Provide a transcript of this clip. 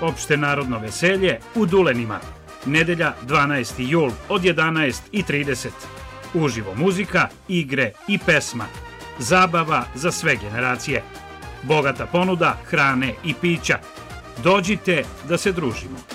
Opšte narodno veselje u Dulenima. Nedelja 12. jul od 11:30. Uživo muzika, igre i pesma. Zabava za sve generacije. Bogata ponuda hrane i pića. Dođite da se družimo.